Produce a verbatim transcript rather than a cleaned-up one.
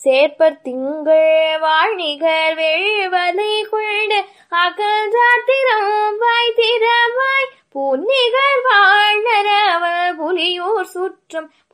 சேர்ப்பர் திங்கள் வாழ்நிகர் வேள்வலை கொண்டு அகன்றாத்திரம் வாய் திறவாய் புன்னிகர் வாழ்நரவர் புலியூர் சுற்றம்